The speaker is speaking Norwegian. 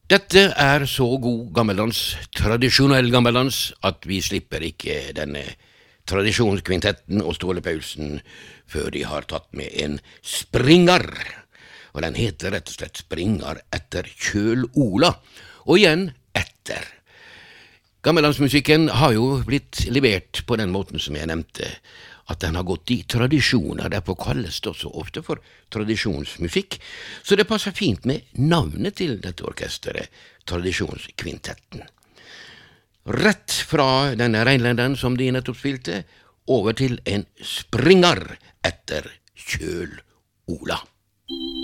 Dette så god gammeldans, tradisjonell gammeldans, at vi slipper ikke denne tradisjonskvintetten og Ståle Paulsen før de har tatt med en springer. Og den heter rett og slett Springer etter Kjøl-Ola. Og igjen etter. Gammeldansmusikken har jo blitt levert på den måten som jeg nevnte, at den har gått i tradisjoner, derfor kalles det også ofte for tradisjonsmusikk, så det passer fint med navnet til dette orkesteret, Tradisjonskvintetten. Rett fra denne reinlenderen som de nettopp spilte, over til en springer etter Kjøl-Ola.